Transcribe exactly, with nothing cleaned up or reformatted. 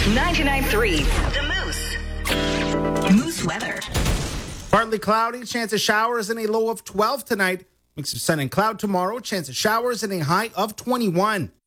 ninety-nine point three The Moose. Moose weather. Partly cloudy, chance of showers and a low of twelve tonight. Mix of sun and cloud tomorrow, chance of showers and a high of twenty-one.